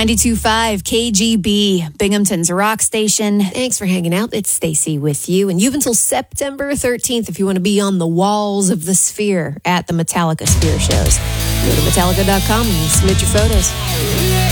92.5 KGB, Binghamton's rock station. Thanks for hanging out. It's Stacy with you. And you have until September 13th if you want to be on the walls of the Sphere at the Metallica Sphere shows. Go to Metallica.com and submit your photos.